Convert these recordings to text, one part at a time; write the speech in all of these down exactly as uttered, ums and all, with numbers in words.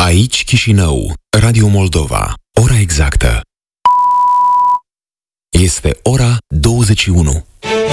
Aici Chișinău, Radio Moldova. Ora exactă este ora douăzeci și unu.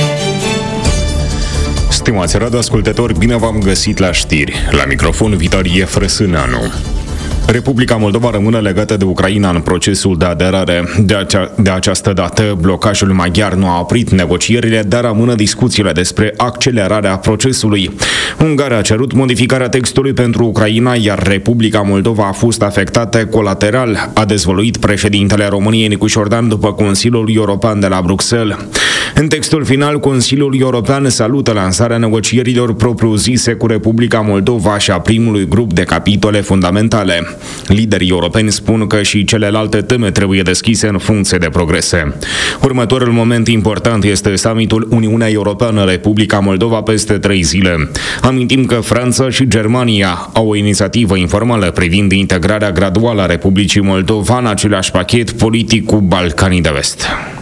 Stimați radioascultători, bine v-am găsit la știri. La microfon Vitalie Frăsâneanu. Republica Moldova rămâne legată de Ucraina în procesul de aderare. De, acea, de această dată, blocajul maghiar nu a oprit negocierile, dar rămână discuțiile despre accelerarea procesului. Ungaria a cerut modificarea textului pentru Ucraina, iar Republica Moldova a fost afectată colateral, a dezvăluit președintele României Nicu Șordan după Consiliul European de la Bruxelles. În textul final, Consiliul European salută lansarea negocierilor propriu-zise cu Republica Moldova și a primului grup de capitole fundamentale. Liderii europeni spun că și celelalte teme trebuie deschise în funcție de progrese. Următorul moment important este summitul Uniunea Europeană-Republica Moldova peste trei zile. Amintim că Franța și Germania au o inițiativă informală privind integrarea graduală a Republicii Moldova în același pachet politic cu Balcanii de Vest.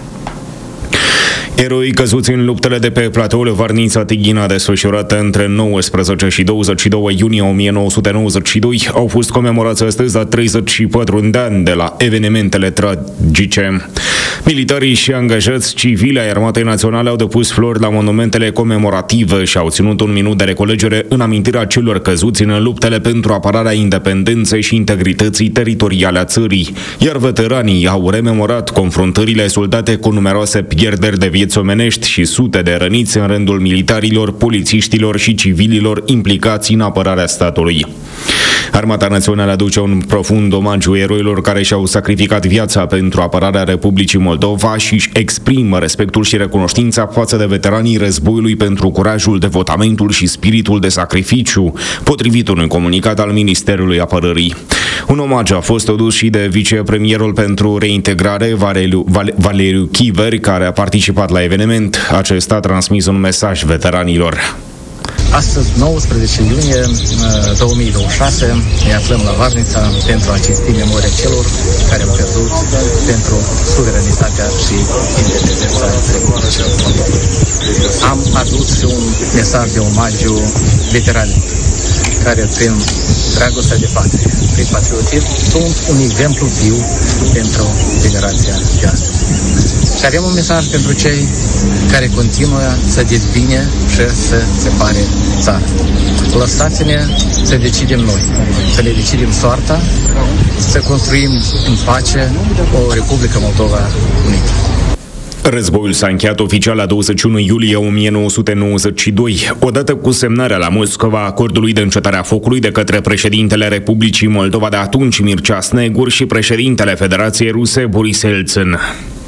Eroii căzuți în luptele de pe platoul Varnița-Tighina, desfășurate între nouăsprezece și douăzeci și doi iunie o mie nouă sute nouăzeci și doi, au fost comemorați astăzi la treizeci și patru de ani de la evenimentele tragice. Militarii și angajați civili ai Armatei Naționale au depus flori la monumentele comemorative și au ținut un minut de reculegere în amintirea celor căzuți în luptele pentru apărarea independenței și integrității teritoriale a țării, iar veteranii au rememorat confruntările soldate cu numeroase pierderi de vieți omenești și sute de răniți în rândul militarilor, polițiștilor și civililor implicați în apărarea statului. Armata Națională aduce un profund omagiu eroilor care și-au sacrificat viața pentru apărarea Republicii Moldova și își exprimă respectul și recunoștința față de veteranii războiului pentru curajul, devotamentul și spiritul de sacrificiu, potrivit unui comunicat al Ministerului Apărării. Un omagiu a fost adus și de vicepremierul pentru reintegrare, Valeriu, Valeriu Chiveri, care a participat la eveniment. Acesta a transmis un mesaj veteranilor. Astăzi, nouăsprezece iunie două mii douăzeci și șase, ne aflăm la Varnița pentru a cinsti memoria celor care au pierdut pentru suveranitatea și independența Republicii Moldova. Am adus și un mesaj de omagiu veteranilor care, prin dragostea de patrie, prin patriotism, sunt un exemplu viu pentru generația de astăzi. Și avem un mesaj pentru cei care continuă să dezbine și să separe țara. Lăsați-ne să decidem noi, să ne decidem soarta, să construim în pace o Republică Moldova unită. Războiul s-a încheiat oficial la douăzeci și unu iulie o mie nouă sute nouăzeci și doi, odată cu semnarea la Moscova a acordului de încetare a focului de către președintele Republicii Moldova de atunci, Mircea Snegur, și președintele Federației Ruse, Boris Elțin.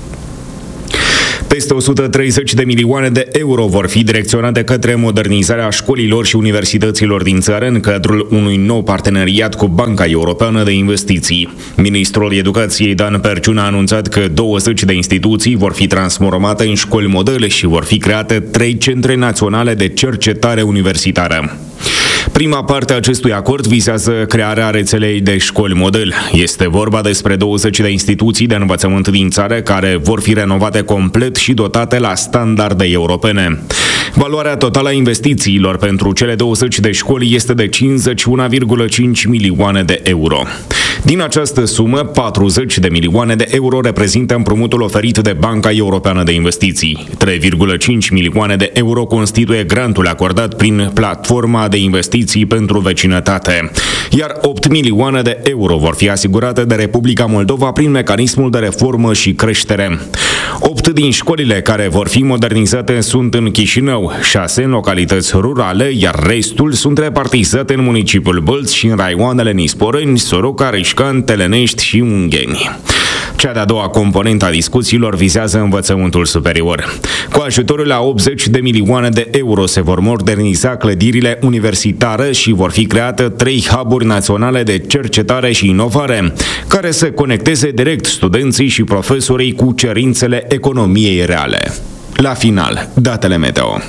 Peste o sută treizeci de milioane de euro vor fi direcționate către modernizarea școlilor și universităților din țară în cadrul unui nou parteneriat cu Banca Europeană de Investiții. Ministrul Educației Dan Perciun a anunțat că douăzeci de instituții vor fi transformate în școli modele și vor fi create trei centre naționale de cercetare universitară. Prima parte a acestui acord vizează crearea rețelei de școli model. Este vorba despre douăzeci de instituții de învățământ din țară care vor fi renovate complet și dotate la standarde europene. Valoarea totală a investițiilor pentru cele douăzeci de școli este de cincizeci și unu virgulă cinci milioane de euro. Din această sumă, patruzeci de milioane de euro reprezintă împrumutul oferit de Banca Europeană de Investiții. trei virgulă cinci milioane de euro constituie grantul acordat prin platforma de investiții pentru vecinătate, iar opt milioane de euro vor fi asigurate de Republica Moldova prin mecanismul de reformă și creștere. opt din școlile care vor fi modernizate sunt în Chișinău, șase în localități rurale, iar restul sunt repartizate în municipiul Bălți și în raioanele Nisporeni, Soroca, Rișcan, Telenești și Ungheni. Cea de-a doua componentă a discuțiilor vizează învățământul superior. Cu ajutorul la optzeci de milioane de euro se vor moderniza clădirile universitare și vor fi create trei hub-uri naționale de cercetare și inovare, care să conecteze direct studenții și profesorii cu cerințele economiei reale. La final, datele meteo.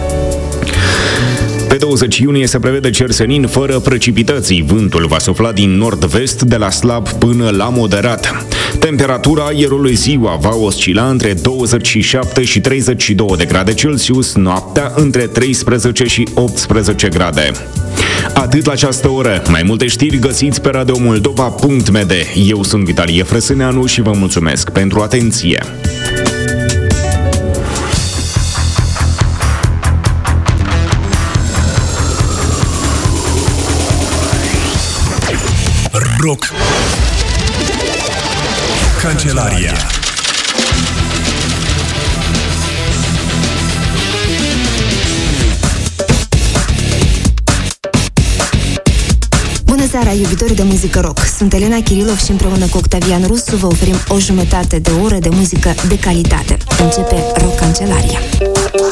Pe douăzeci iunie se prevede cer senin fără precipitații. Vântul va sufla din nord-vest de la slab până la moderat. Temperatura aerului ziua va oscila între douăzeci și șapte și treizeci și doi de grade Celsius, noaptea între treisprezece și optsprezece grade. Atât la această oră. Mai multe știri găsiți pe radio moldova punct m d. Eu sunt Vitalie Frăsâneanu și vă mulțumesc pentru atenție. Rock Cancelaria. Bună seara, iubitori de muzică rock! Sunt Elena Kirilov și împreună cu Octavian Rusu vă oferim o jumătate de oră de muzică de calitate. Începe Rock Cancelaria.